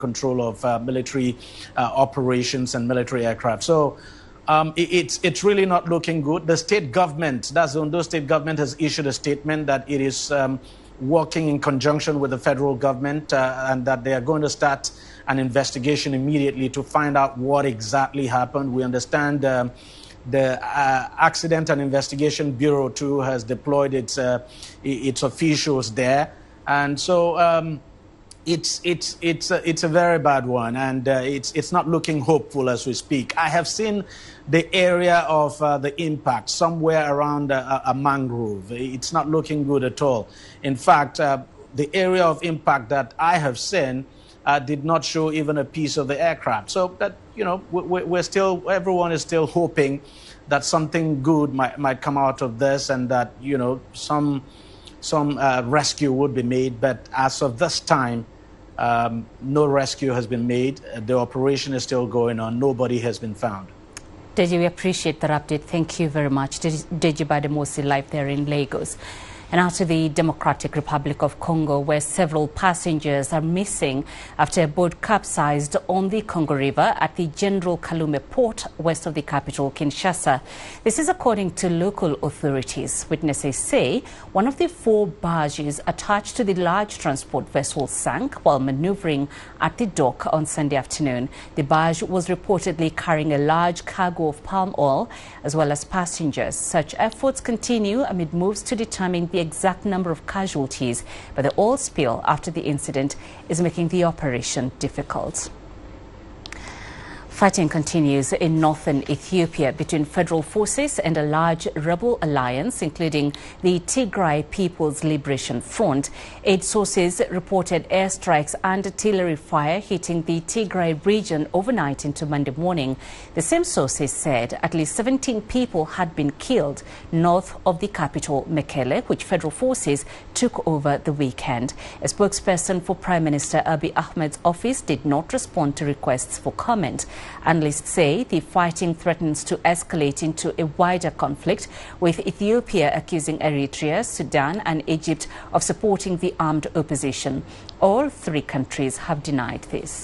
control of military operations and military aircraft. So it's really not looking good. The state government, that's the Ondo state government, has issued a statement that it is working in conjunction with the federal government and that they are going to start an investigation immediately to find out what exactly happened. We understand the Accident and Investigation Bureau, too, has deployed its officials there. And so it's a very bad one, and it's not looking hopeful as we speak. I have seen the area of the impact somewhere around a mangrove. It's not looking good at all. In fact, the area of impact that I have seen did not show even a piece of the aircraft. So that, you know, everyone is still hoping that something good might come out of this, and that, you know, some rescue would be made. But as of this time, no rescue has been made. The operation is still going on. Nobody has been found. Deji, we appreciate that update. Thank you very much. Deji Bademosi, live there in Lagos. And out to the Democratic Republic of Congo, where several passengers are missing after a boat capsized on the Congo River at the General Kalume port west of the capital, Kinshasa. This is according to local authorities. Witnesses say one of the 4 barges attached to the large transport vessel sank while maneuvering at the dock on Sunday afternoon. The barge was reportedly carrying a large cargo of palm oil as well as passengers. Such efforts continue amid moves to determine the exact number of casualties, but the oil spill after the incident is making the operation difficult. Fighting continues in northern Ethiopia between federal forces and a large rebel alliance, including the Tigray People's Liberation Front. Aid sources reported airstrikes and artillery fire hitting the Tigray region overnight into Monday morning. The same sources said at least 17 people had been killed north of the capital, Mekele, which federal forces took over the weekend. A spokesperson for Prime Minister Abiy Ahmed's office did not respond to requests for comment. Analysts say the fighting threatens to escalate into a wider conflict, with Ethiopia accusing Eritrea, Sudan and Egypt of supporting the armed opposition. All 3 countries have denied this.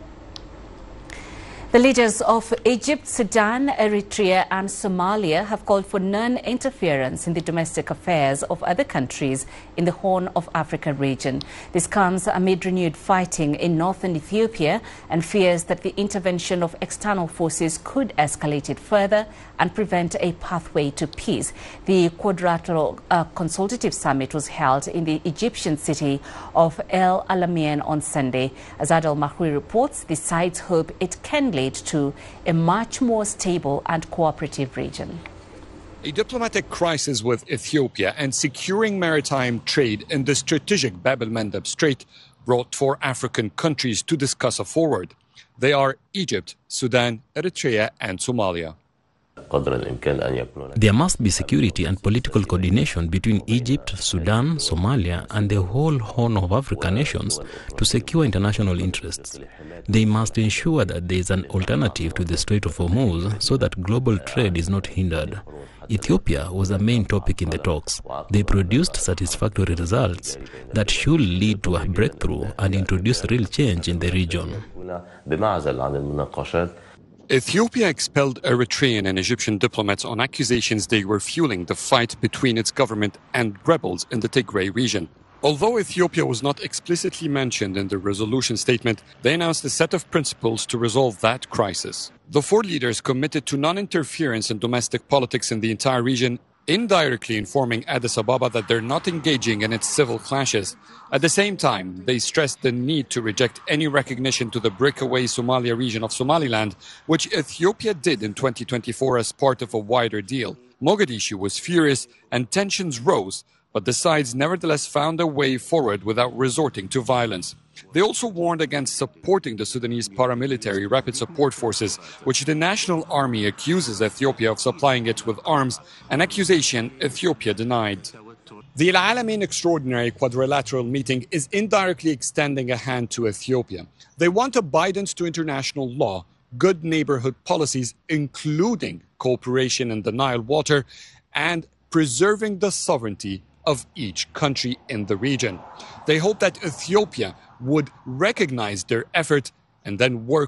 The leaders of Egypt, Sudan, Eritrea and Somalia have called for non-interference in the domestic affairs of other countries in the Horn of Africa region. This comes amid renewed fighting in northern Ethiopia and fears that the intervention of external forces could escalate it further and prevent a pathway to peace. The Quadrilateral Consultative Summit was held in the Egyptian city of El Alamein on Sunday. As Adel Mahri reports, the sides hope it can lead to a much more stable and cooperative region. A diplomatic crisis with Ethiopia and securing maritime trade in the strategic Bab el-Mandeb Strait brought 4 African countries to discuss a forward. They are Egypt, Sudan, Eritrea and Somalia. There must be security and political coordination between Egypt, Sudan, Somalia and the whole Horn of Africa nations to secure international interests. They must ensure that there is an alternative to the Strait of Hormuz so that global trade is not hindered. Ethiopia was a main topic in the talks. They produced satisfactory results that should lead to a breakthrough and introduce real change in the region. Ethiopia expelled Eritrean and Egyptian diplomats on accusations they were fueling the fight between its government and rebels in the Tigray region. Although Ethiopia was not explicitly mentioned in the resolution statement, they announced a set of principles to resolve that crisis. The 4 leaders committed to non-interference in domestic politics in the entire region, indirectly informing Addis Ababa that they're not engaging in its civil clashes. At the same time, they stressed the need to reject any recognition to the breakaway Somalia region of Somaliland, which Ethiopia did in 2024 as part of a wider deal. Mogadishu was furious and tensions rose, but the sides nevertheless found a way forward without resorting to violence. They also warned against supporting the Sudanese paramilitary Rapid Support Forces, which the National Army accuses Ethiopia of supplying it with arms, an accusation Ethiopia denied. The El Alamein Extraordinary Quadrilateral Meeting is indirectly extending a hand to Ethiopia. They want abidance to international law, good neighborhood policies, including cooperation in the Nile water, and preserving the sovereignty of each country in the region. They hope that Ethiopia would recognize their effort and then work